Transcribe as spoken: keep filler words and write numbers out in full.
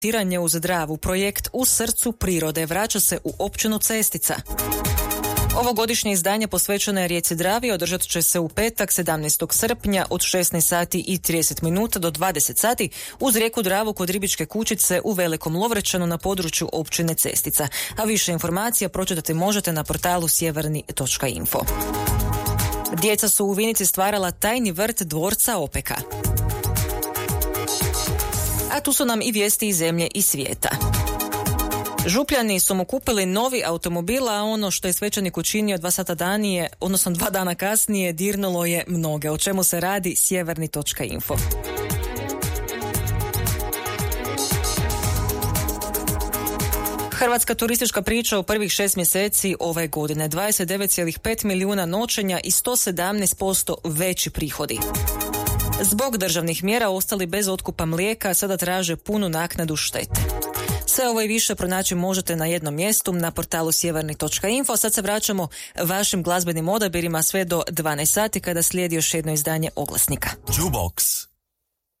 Tiranje uz Dravu, projekt u srcu prirode, vraća se u općinu Cestica. Ovogodišnje izdanje posvećeno je rijeci Dravi, održat će se u petak sedamnaestog srpnja od šesnaest sati i trideset minuta do dvadeset sati uz rijeku Dravu kod Ribičke kućice u Velikom Lovrečanu na području općine Cestica. A više informacija pročitati možete na portalu sjeverni točka info. Djeca su u Vinici stvarala tajni vrt dvorca Opeka. A tu su nam i vijesti iz zemlje i svijeta. Župljani su mu kupili novi automobil, a ono što je svećenik učinio dva sata danije, odnosno dva dana kasnije, dirnulo je mnoge. O čemu se radi? sjeverni točka info. Hrvatska turistička priča u prvih šest mjeseci ove godine. dvadeset devet zarez pet milijuna noćenja i sto sedamnaest posto veći prihodi. Zbog državnih mjera ostali bez otkupa mlijeka sada traže punu naknadu štete. Sve ovo i više pronaći možete na jednom mjestu na portalu sjeverni točka info. Sad se vraćamo vašim glazbenim odabirima sve do dvanaest sati kada slijedi još jedno izdanje Oglasnika. Jukebox.